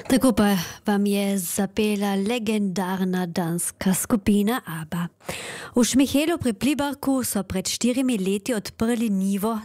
Tako pa vam je zapela legendarna danska skupina ABBA. V Šmihelu pri Plibarku so pred 4 leti odprli nivo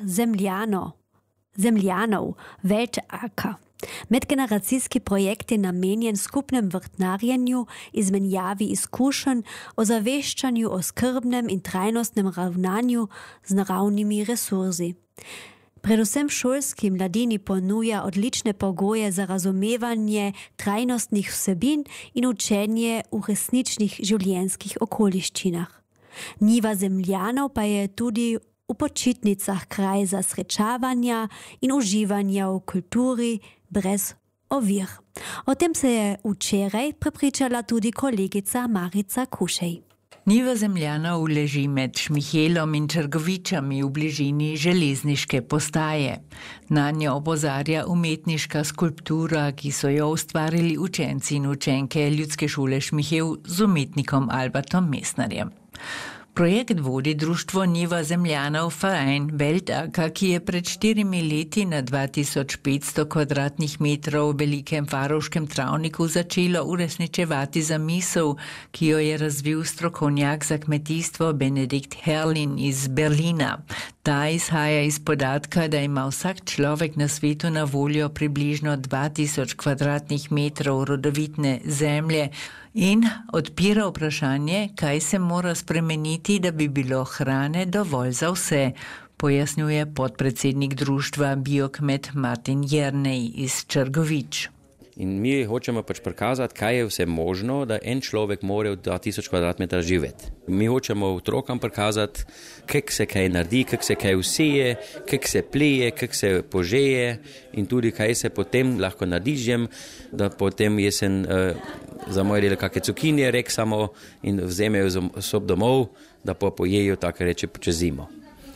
Zemljanov, Weltacker. Medgeneracijski projekt je namenjen skupnem vrtnarjenju, izmenjavi izkušenj, ozaveščanju o skrbnem in trajnostnem ravnanju z naravnimi resursi. Predvsem šolski mladini ponuja odlične pogoje za razumevanje trajnostnih vsebin in učenje v resničnih življenjskih okoliščinah. Niva Zemljanov pa je tudi v počitnicah kraj za srečavanja in uživanja v kulturi brez ovir. O tem se je včeraj prepričala tudi kolegica Marica Kušej. Niva Zemljanov leži med Šmihelom in Črgovičami v bližini železniške postaje. Nanjo opozarja umetniška skulptura, ki so jo ustvarili učenci in učenke Ljudske šole Šmihel z umetnikom Albertom Mesnerjem. Projekt vodi društvo Niva Zemljanov Verein Weltacker, ki je pred 4 leti na 2500 kvadratnih metrov velikem farovškem travniku začelo uresničevati zamisel, ki jo je razvil strokovnjak za kmetijstvo Benedikt Herlin iz Berlina. Ta izhaja iz podatka, da ima vsak človek na svetu na voljo približno 2000 kvadratnih metrov rodovitne zemlje in odpira vprašanje, kaj se mora spremeniti, da bi bilo hrane dovolj za vse, pojasnjuje podpredsednik društva Biokmet Martin Jernej iz Črgovič. In mi hočemo prikazati, kaj je vse možno, da en človek more v 2000 kvadratmetra živeti. Mi hočemo otrokom prikazati, kako se kaj naredi, kako se kaj vseje, kako se pleje, kako se požeje in tudi kaj se potem lahko naredi, da potem jesen za moje delo kakšne cukinje rek samo in vzemejo sob domov, da pa pojejo tako reče čez zimo.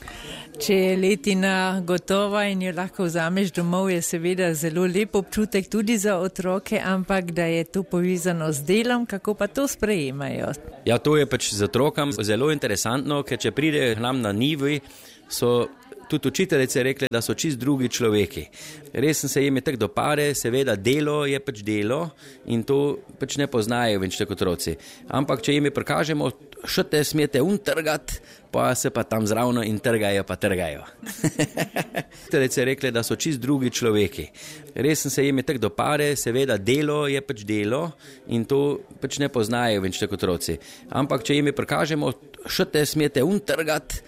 Če je letina gotova in jo lahko vzameš domov, je seveda zelo lep občutek tudi za otroke, ampak da je to povezano z delom, kako pa to sprejemajo? Ja, to je z otrokom zelo interesantno, ker če pride nam na nivi, so tudi učiteljice rekle, da so čist drugi človeki. Res se jim je tako dopade, seveda delo je delo in to ne poznajo več tako otroci. Ampak če jim prikažemo, še te smete trgati, pa se pa tam zravno in trgajo. Učiteljice rekle, da so čist drugi človeki. Res se jim je tako dopade, seveda delo je delo in to ne poznajo več tako otroci. Ampak če jim prikažemo, še te smete trgati,